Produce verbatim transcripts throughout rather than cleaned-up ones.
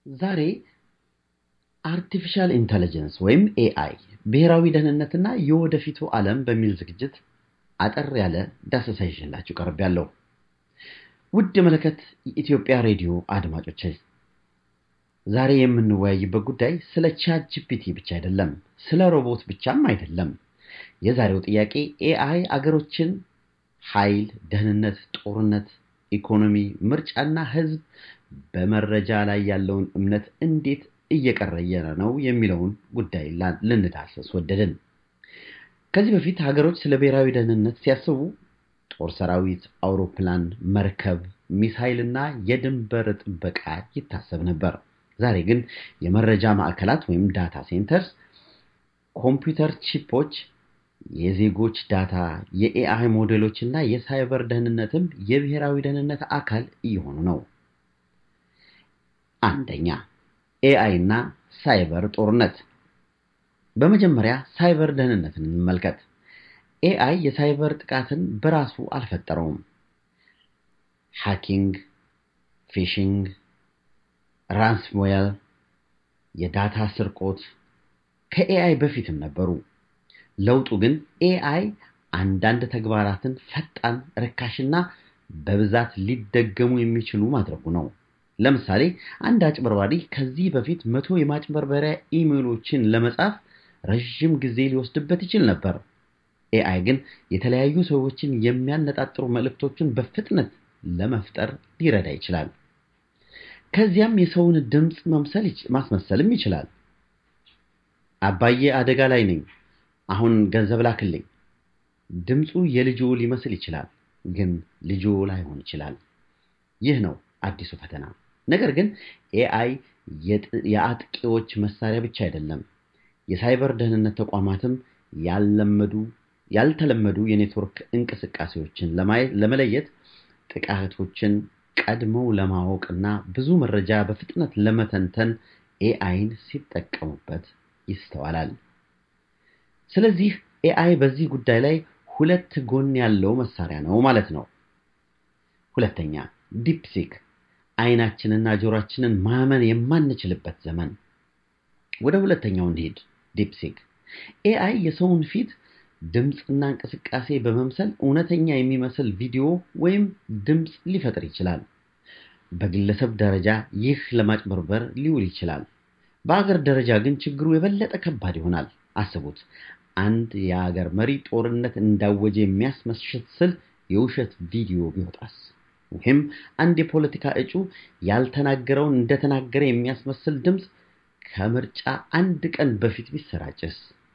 ዛሬ አርቲፊሻል ኢንተለጀንስ ወይም ኤአይ ብሔራዊ ደህንነትና የወደፊቱ ዓለም በሚል ዝግጅት አጠር ያለ ዳሰሳ ይዤላችሁ ቀርቤያለሁ። ውድ መለከት የኢትዮጵያ ሬዲዮ አድማጮች፣ ዛሬ የምንወያይበት ጉዳይ ስለ ቻት ጂፒቲ ብቻ አይደለም፣ ስለ ሮቦት ብቻም አይደለም። የዛሬው ጥያቄ ኤአይ አገሮችን ኃይል፣ ደህንነት፣ ጦርነት፣ ኢኮኖሚ፣ ምርጫና ህዝብ በመረጃ ላይ ያለውን እምነት እንዴት እየቀረየረ ነው የሚለውን ጉዳይ ልንዳስስ ወደድን። ከዚህ በፊት ሀገሮች ስለ ብሔራዊ ደህንነት ሲያስቡ ጦር ሰራዊት፣ አውሮፕላን፣ መርከብ፣ ሚሳይልና የድንበር ጥበቃ ይታሰብ ነበር። ዛሬ ግን የመረጃ ማዕከላት ወይም ዳታ ሴንተርስ፣ ኮምፒውተር ቺፖች፣ የዜጎች ዳታ፣ የኤአይ ሞዴሎችና የሳይበር ደህንነትም የብሔራዊ ደህንነት አካል እየሆኑ ነው። አንደኛ፣ ኤአይ እና ሳይበር ጦርነት። በመጀመሪያ ሳይበር ደህንነትን እንመልከት። ኤአይ የሳይበር ጥቃትን በራሱ አልፈጠረውም። ሃኪንግ፣ ፊሽንግ፣ ራንስምዌር፣ የዳታ ስርቆት ከኤአይ በፊትም ነበሩ። ለውጡ ግን ኤአይ አንዳንድ ተግባራትን ፈጣን፣ ርካሽና በብዛት ሊደገሙ የሚችሉ ማድረጉ ነው። ለምሳሌ አንድ አጭበርባሪ ከዚህ በፊት መቶ የማጭበርበሪያ ኢሜሎችን ለመጻፍ ረጅም ጊዜ ሊወስድበት ይችል ነበር። ኤአይ ግን የተለያዩ ሰዎችን የሚያነጣጥሩ መልእክቶችን በፍጥነት ለመፍጠር ሊረዳ ይችላል። ከዚያም የሰውን ድምጽ መምሰል ማስመሰልም ይችላል። አባዬ አደጋ ላይ ነኝ፣ አሁን ገንዘብ ላክልኝ። ድምጹ የልጆ ሊመስል ይችላል፣ ግን ልጆ ላይሆን ይችላል። ይህ ነው አዲሱ ፈተና። ነገር ግን ኤአይ የአጥቂዎች መሳሪያ ብቻ አይደለም። የሳይበር ደህንነት ተቋማትም ያልለመዱ ያልተለመዱ የኔትወርክ እንቅስቃሴዎችን ለመለየት፣ ጥቃቶችን ቀድመው ለማወቅና ብዙ መረጃ በፍጥነት ለመተንተን ኤአይን ሲጠቀሙበት ይስተዋላል። ስለዚህ ኤአይ በዚህ ጉዳይ ላይ ሁለት ጎን ያለው መሳሪያ ነው ማለት ነው። ሁለተኛ፣ ዲፕሲክ፣ አይናችንና ጆሮአችንን ማመን የማንችልበት ዘመን። ወደ ሁለተኛው እንሂድ። ዲፕሲክ ኤአይ የሰውን ፊት፣ ድምጽና እንቅስቃሴ በመምሰል እውነተኛ የሚመስል ቪዲዮ ወይም ድምጽ ሊፈጥር ይችላል። በግለሰብ ደረጃ ይህ ለማጭበርበር ሊውል ይችላል። በአገር ደረጃ ግን ችግሩ የበለጠ ከባድ ይሆናል። አስቡት፣ አንድ የአገር መሪ ጦርነት እንዳወጀ የሚያስመስል የውሸት ቪዲዮ ቢወጣስ? ወይም አንድ የፖለቲካ እጩ ያልተናገረውን እንደተናገረ የሚያስመስል ድምጽ ከምርጫ አንድ ቀን በፊት ቢሰራጭስ?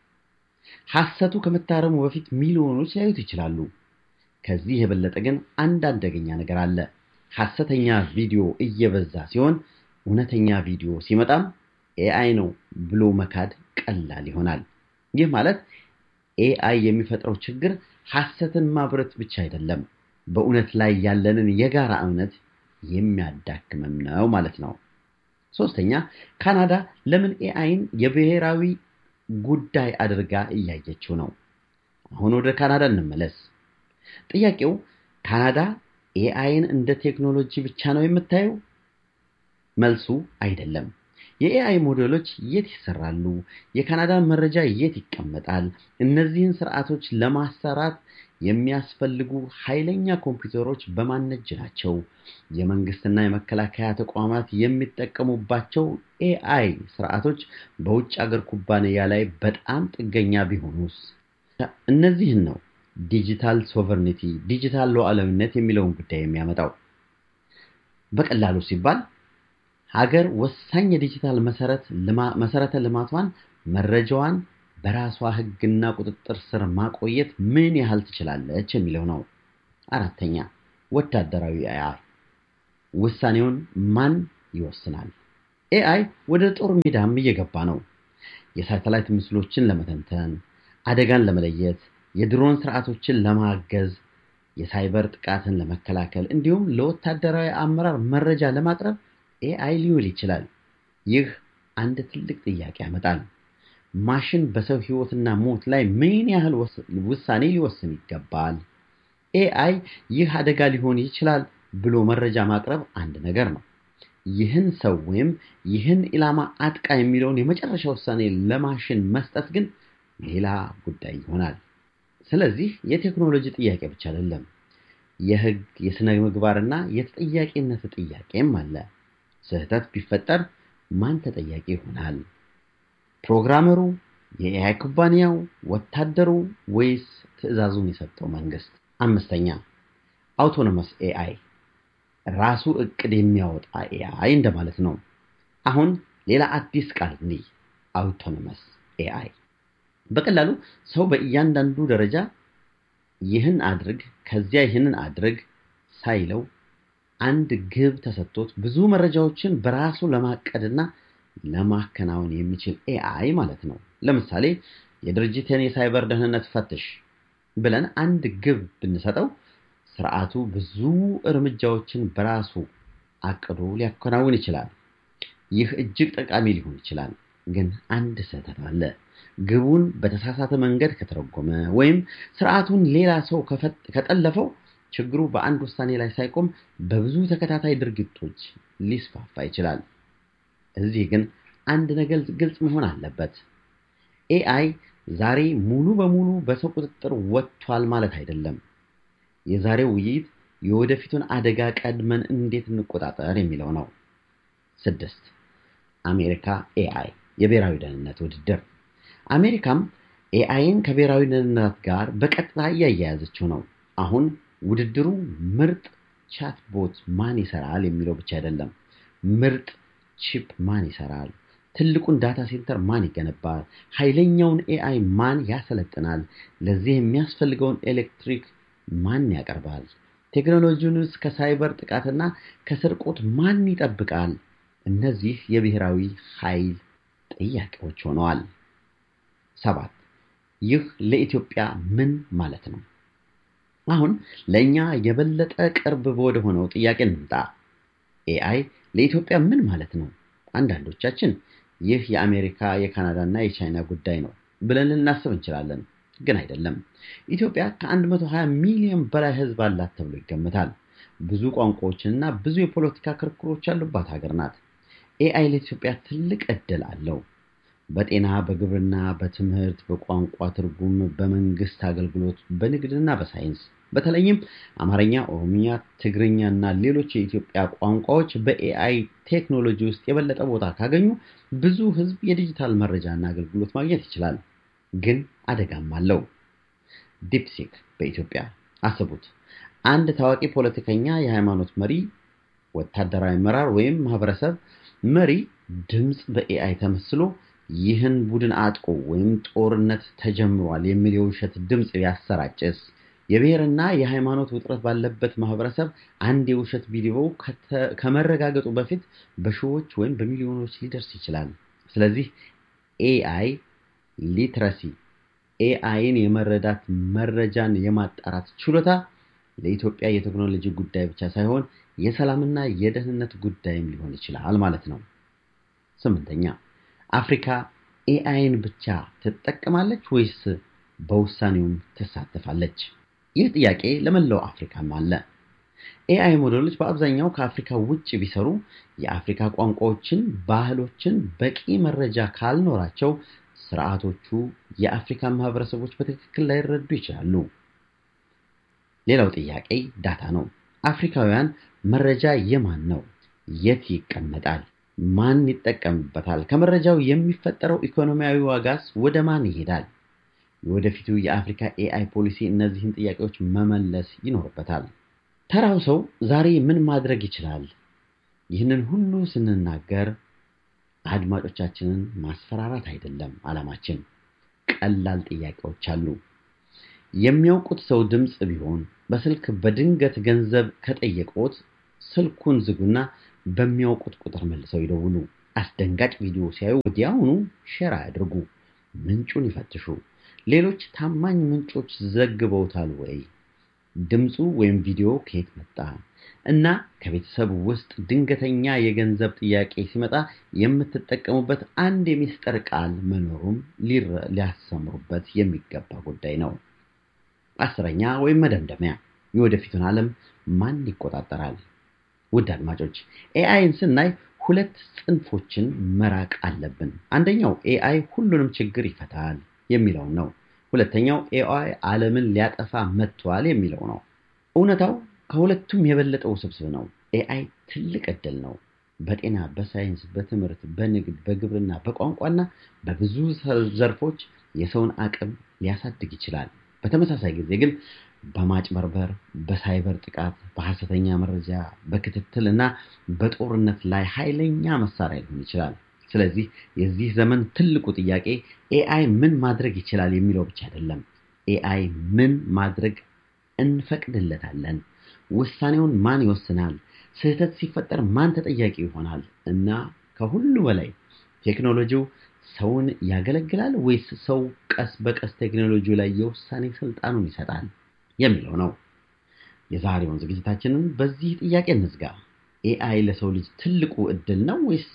ሐሰቱ ከመታረሙ በፊት ሚሊዮኖች ሊያዩት ይችላሉ። ከዚህ የበለጠ ግን አንድ አደገኛ ነገር አለ። ሐሰተኛ ቪዲዮ እየበዛ ሲሆን እውነተኛ ቪዲዮ ሲመጣም ኤአይ ነው ብሎ መካድ ቀላል ይሆናል። ይህ ማለት ኤአይ የሚፈጥረው ችግር ሐሰትን ማብረት ብቻ አይደለም፣ በእውነት ላይ ያለንን የጋራ እምነት የሚያዳክምም ነው ማለት ነው። ሶስተኛ፣ ካናዳ ለምን ኤአይን የብሔራዊ ጉዳይ አድርጋ እያየችው ነው? አሁን ወደ ካናዳ እንመለስ። ጥያቄው ካናዳ ኤአይን እንደ ቴክኖሎጂ ብቻ ነው የምታየው? መልሱ አይደለም። የኤአይ ሞዴሎች የት ይሰራሉ? የካናዳ መረጃ የት ይቀመጣል? እነዚህን ስርዓቶች ለማሰራት የሚያስፈልጉ ኃይለኛ ኮምፒውተሮች በማን እጅ ናቸው? የመንግስትና የመከላከያ ተቋማት የሚጠቀሙባቸው ኤአይ ስርዓቶች በውጭ ሀገር ኩባንያ ላይ በጣም ጥገኛ ቢሆኑስ? እነዚህን ነው ዲጂታል ሶቨርኒቲ፣ ዲጂታል ሉዓላዊነት የሚለውን ጉዳይ የሚያመጣው። በቀላሉ ሲባል ሀገር ወሳኝ የዲጂታል መሰረት መሰረተ ልማቷን፣ መረጃዋን በራሷ ህግና ቁጥጥር ስር ማቆየት ምን ያህል ትችላለች የሚለው ነው። አራተኛ፣ ወታደራዊ ኤአይ ውሳኔውን ማን ይወስናል? ኤአይ ወደ ጦር ሜዳም እየገባ ነው። የሳተላይት ምስሎችን ለመተንተን፣ አደጋን ለመለየት፣ የድሮን ስርዓቶችን ለማገዝ፣ የሳይበር ጥቃትን ለመከላከል እንዲሁም ለወታደራዊ አመራር መረጃ ለማቅረብ ኤአይ ሊውል ይችላል። ይህ አንድ ትልቅ ጥያቄ ያመጣል። ማሽን በሰው ህይወትና ሞት ላይ ምን ያህል ውሳኔ ሊወስን ይገባል? ኤአይ ይህ አደጋ ሊሆን ይችላል ብሎ መረጃ ማቅረብ አንድ ነገር ነው። ይህን ሰው ወይም ይህን ኢላማ አጥቃ የሚለውን የመጨረሻ ውሳኔ ለማሽን መስጠት ግን ሌላ ጉዳይ ይሆናል። ስለዚህ የቴክኖሎጂ ጥያቄ ብቻ አይደለም፣ የህግ የስነ ምግባርና የተጠያቂነት ጥያቄም አለ። ስህተት ቢፈጠር ማን ተጠያቂ ይሆናል? ፕሮግራመሩ፣ የኤአይ ኩባንያው፣ ወታደሩ ወይስ ትዕዛዙን የሰጠው መንግስት? አምስተኛ አውቶኖመስ ኤአይ ራሱ እቅድ የሚያወጣ ኤአይ እንደማለት ነው። አሁን ሌላ አዲስ ቃል እንይ፣ አውቶኖመስ ኤአይ። በቀላሉ ሰው በእያንዳንዱ ደረጃ ይህን አድርግ ከዚያ ይህንን አድርግ ሳይለው አንድ ግብ ተሰጥቶት ብዙ መረጃዎችን በራሱ ለማቀድና ለማከናወን የሚችል ኤአይ ማለት ነው። ለምሳሌ የድርጅትን የሳይበር ደህንነት ፈትሽ ብለን አንድ ግብ ብንሰጠው ስርዓቱ ብዙ እርምጃዎችን በራሱ አቅዶ ሊያከናውን ይችላል። ይህ እጅግ ጠቃሚ ሊሆን ይችላል፣ ግን አንድ ስህተት አለ። ግቡን በተሳሳተ መንገድ ከተረጎመ ወይም ስርዓቱን ሌላ ሰው ከጠለፈው ችግሩ በአንድ ውሳኔ ላይ ሳይቆም በብዙ ተከታታይ ድርጊቶች ሊስፋፋ ይችላል። እዚህ ግን አንድ ነገር ግልጽ መሆን አለበት። ኤአይ ዛሬ ሙሉ በሙሉ በሰው ቁጥጥር ወጥቷል ማለት አይደለም። የዛሬው ውይይት የወደፊቱን አደጋ ቀድመን እንዴት እንቆጣጠር የሚለው ነው። ስድስት አሜሪካ ኤአይ የብሔራዊ ደህንነት ውድድር። አሜሪካም ኤአይን ከብሔራዊ ደህንነት ጋር በቀጥታ እያያያዘችው ነው። አሁን ውድድሩ ምርጥ ቻትቦት ማን ይሰራል የሚለው ብቻ አይደለም። ምርጥ ቺፕ ማን ይሰራል? ትልቁን ዳታ ሴንተር ማን ይገነባል? ኃይለኛውን ኤአይ ማን ያሰለጥናል? ለዚህ የሚያስፈልገውን ኤሌክትሪክ ማን ያቀርባል? ቴክኖሎጂውንስ ከሳይበር ጥቃትና ከስርቆት ማን ይጠብቃል? እነዚህ የብሔራዊ ኃይል ጥያቄዎች ሆነዋል። ሰባት ይህ ለኢትዮጵያ ምን ማለት ነው? አሁን ለኛ የበለጠ ቅርብ ወደ ሆነው ጥያቄ እንምጣ። ኤአይ ለኢትዮጵያ ምን ማለት ነው? አንዳንዶቻችን ይህ የአሜሪካ የካናዳና የቻይና ጉዳይ ነው ብለን ልናስብ እንችላለን፣ ግን አይደለም። ኢትዮጵያ ከ120 ሚሊዮን በላይ ህዝብ አላት ተብሎ ይገመታል። ብዙ ቋንቋዎችና ብዙ የፖለቲካ ክርክሮች ያሉባት ሀገር ናት። ኤአይ ለኢትዮጵያ ትልቅ እድል አለው። በጤና፣ በግብርና፣ በትምህርት፣ በቋንቋ ትርጉም፣ በመንግስት አገልግሎት፣ በንግድና በሳይንስ በተለይም አማርኛ፣ ኦሮምኛ፣ ትግርኛና ሌሎች የኢትዮጵያ ቋንቋዎች በኤአይ ቴክኖሎጂ ውስጥ የበለጠ ቦታ ካገኙ ብዙ ህዝብ የዲጂታል መረጃና አገልግሎት ማግኘት ይችላል። ግን አደጋም አለው። ዲፕሲክ በኢትዮጵያ አስቡት። አንድ ታዋቂ ፖለቲከኛ፣ የሃይማኖት መሪ፣ ወታደራዊ መራር ወይም ማህበረሰብ መሪ ድምጽ በኤአይ ተመስሎ ይህን ቡድን አጥቆ ወይም ጦርነት ተጀምሯል የሚል የውሸት ድምጽ ቢያሰራጭስ? የብሔርና የሃይማኖት ውጥረት ባለበት ማህበረሰብ አንድ የውሸት ቪዲዮ ከመረጋገጡ በፊት በሺዎች ወይም በሚሊዮኖች ሊደርስ ይችላል። ስለዚህ ኤአይ ሊትረሲ ኤአይን የመረዳት መረጃን የማጣራት ችሎታ ለኢትዮጵያ የቴክኖሎጂ ጉዳይ ብቻ ሳይሆን የሰላምና የደህንነት ጉዳይም ሊሆን ይችላል ማለት ነው። ስምንተኛ አፍሪካ ኤአይን ብቻ ትጠቀማለች ወይስ በውሳኔውም ትሳተፋለች? ይህ ጥያቄ ለመላው አፍሪካም አለ። ኤአይ ሞዴሎች በአብዛኛው ከአፍሪካ ውጭ ቢሰሩ የአፍሪካ ቋንቋዎችን፣ ባህሎችን በቂ መረጃ ካልኖራቸው ስርዓቶቹ የአፍሪካ ማህበረሰቦች በትክክል ላይረዱ ይችላሉ። ሌላው ጥያቄ ዳታ ነው። አፍሪካውያን መረጃ የማን ነው? የት ይቀመጣል? ማን ይጠቀምበታል? ከመረጃው የሚፈጠረው ኢኮኖሚያዊ ዋጋስ ወደ ማን ይሄዳል? የወደፊቱ የአፍሪካ ኤአይ ፖሊሲ እነዚህን ጥያቄዎች መመለስ ይኖርበታል። ተራው ሰው ዛሬ ምን ማድረግ ይችላል? ይህንን ሁሉ ስንናገር አድማጮቻችንን ማስፈራራት አይደለም ዓላማችን። ቀላል ጥያቄዎች አሉ። የሚያውቁት ሰው ድምጽ ቢሆን በስልክ በድንገት ገንዘብ ከጠየቁት ስልኩን ዝጉና በሚያውቁት ቁጥር መልሰው ይደውሉ። አስደንጋጭ ቪዲዮ ሲያዩ ወዲያውኑ ሼር አድርጉ። ምንጩን ይፈትሹ። ሌሎች ታማኝ ምንጮች ዘግበውታል ወይ? ድምጹ ወይም ቪዲዮ ከየት መጣ? እና ከቤተሰብ ውስጥ ድንገተኛ የገንዘብ ጥያቄ ሲመጣ የምትጠቀሙበት አንድ የሚስጥር ቃል መኖሩም ሊያሰምሩበት የሚገባ ጉዳይ ነው። አስረኛ ወይም መደምደሚያ፣ የወደፊቱን ዓለም ማን ይቆጣጠራል? ውድ አድማጮች ኤአይን ስናይ ሁለት ጽንፎችን መራቅ አለብን። አንደኛው ኤአይ ሁሉንም ችግር ይፈታል የሚለው ነው። ሁለተኛው ኤአይ ዓለምን ሊያጠፋ መጥቷል የሚለው ነው። እውነታው ከሁለቱም የበለጠ ውስብስብ ነው። ኤአይ ትልቅ እድል ነው። በጤና፣ በሳይንስ፣ በትምህርት፣ በንግድ፣ በግብርና፣ በቋንቋና በብዙ ዘርፎች የሰውን አቅም ሊያሳድግ ይችላል። በተመሳሳይ ጊዜ ግን በማጭበርበር፣ በሳይበር ጥቃት፣ በሐሰተኛ መረጃ፣ በክትትልና በጦርነት ላይ ኃይለኛ መሳሪያ ሊሆን ይችላል። ስለዚህ የዚህ ዘመን ትልቁ ጥያቄ ኤአይ ምን ማድረግ ይችላል የሚለው ብቻ አይደለም። ኤአይ ምን ማድረግ እንፈቅድለታለን? ውሳኔውን ማን ይወስናል? ስህተት ሲፈጠር ማን ተጠያቂ ይሆናል? እና ከሁሉ በላይ ቴክኖሎጂው ሰውን ያገለግላል ወይስ ሰው ቀስ በቀስ ቴክኖሎጂው ላይ የውሳኔ ስልጣኑን ይሰጣል የሚለው ነው። የዛሬውን ዝግጅታችንን በዚህ ጥያቄ እንዝጋ። ኤአይ ለሰው ልጅ ትልቁ እድል ነው ወይስ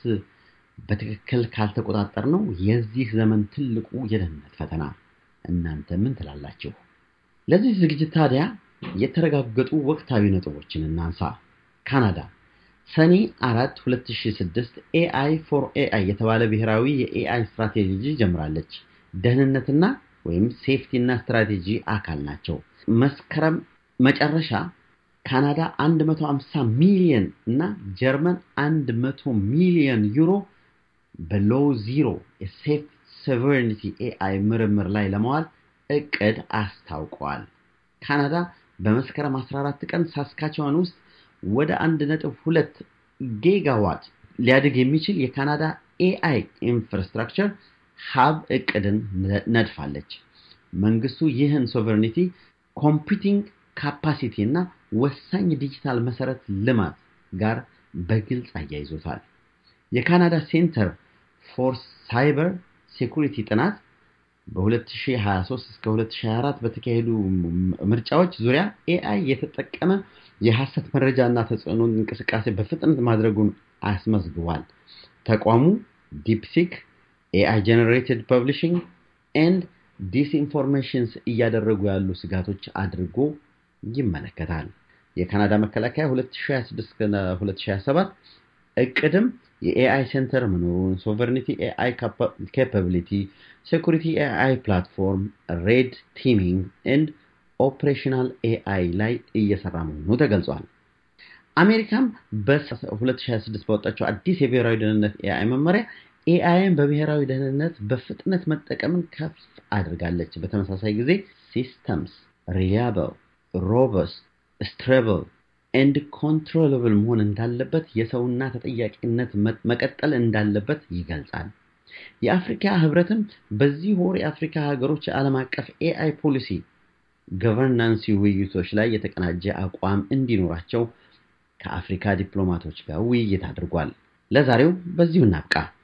በትክክል ካልተቆጣጠርነው የዚህ ዘመን ትልቁ የደህንነት ፈተና? እናንተ ምን ትላላችሁ? ለዚህ ዝግጅት ታዲያ የተረጋገጡ ወቅታዊ ነጥቦችን እናንሳ። ካናዳ ሰኔ አራት ሁለት ሺህ ስድስት ኤአይ ፎር ኤአይ የተባለ ብሔራዊ የኤአይ ስትራቴጂ ጀምራለች። ደህንነትና ወይም ሴፍቲና ስትራቴጂ አካል ናቸው። መስከረም መጨረሻ ካናዳ one hundred fifty ሚሊዮን እና ጀርመን one hundred ሚሊዮን ዩሮ በሎው ዚሮ የሴፍ ሶቨሬኒቲ ኤአይ ምርምር ላይ ለማዋል እቅድ አስታውቋል። ካናዳ በመስከረም አስራ አራት ቀን ሳስካቸዋን ውስጥ ወደ one point two ጊጋዋት ሊያድግ የሚችል የካናዳ ኤአይ ኢንፍራስትራክቸር ሀብ እቅድን ነድፋለች። መንግስቱ ይህን ሶቨሬኒቲ ኮምፒውቲንግ ካፓሲቲ እና ወሳኝ ዲጂታል መሰረት ልማት ጋር በግልጽ አያይዞታል። የካናዳ ሴንተር ፎር ሳይበር ሴኩሪቲ ጥናት በ2023 እስከ ሁለት ሺህ ሃያ አራት በተካሄዱ ምርጫዎች ዙሪያ ኤአይ የተጠቀመ የሐሰት መረጃና ተጽዕኖ እንቅስቃሴ በፍጥነት ማድረጉን አስመዝግቧል። ተቋሙ ዲፕሲክ ኤአይ ጀነሬትድ ፐብሊሺንግ ኤንድ ዲስኢንፎርሜሽንስ እያደረጉ ያሉ ስጋቶች አድርጎ ይመለከታል። የካናዳ መከላከያ ሁለት ሺህ ሃያ ስድስት እስከ ሁለት ሺህ ሃያ ሰባት እቅድም የኤአይ ሴንተር መኖሩን፣ ሶቨሬኒቲ ኤአይ ካፓቢሊቲ፣ ሴኩሪቲ ኤአይ ፕላትፎርም፣ ሬድ ቲሚንግ ኤንድ ኦፕሬሽናል ኤአይ ላይ እየሰራ መሆኑ ተገልጿል። አሜሪካም በ ሁለት ሺህ ሃያ ስድስት በወጣችው አዲስ የብሔራዊ ደህንነት ኤአይ መመሪያ ኤአይን በብሔራዊ ደህንነት በፍጥነት መጠቀምን ከፍ አድርጋለች። በተመሳሳይ ጊዜ ሲስተምስ ሪላየብል፣ ሮበስት፣ ስቴብል ኤንድ ኮንትሮለብል መሆን እንዳለበት የሰውና ተጠያቂነት መቀጠል እንዳለበት ይገልጻል። የአፍሪካ ህብረትም በዚህ ወር የአፍሪካ ሀገሮች ዓለም አቀፍ ኤአይ ፖሊሲ ገቨርናንስ ውይይቶች ላይ የተቀናጀ አቋም እንዲኖራቸው ከአፍሪካ ዲፕሎማቶች ጋር ውይይት አድርጓል። ለዛሬው በዚሁ እናብቃ።